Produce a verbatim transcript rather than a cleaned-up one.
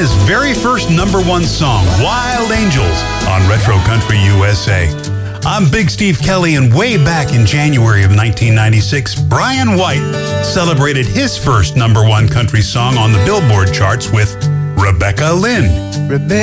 his very first number one song, Wild Angels, on Retro Country U S A. I'm Big Steve Kelly, and way back in January of nineteen ninety-six, Brian White celebrated his first number one country song on the Billboard charts with Rebecca Lynn. Rebecca.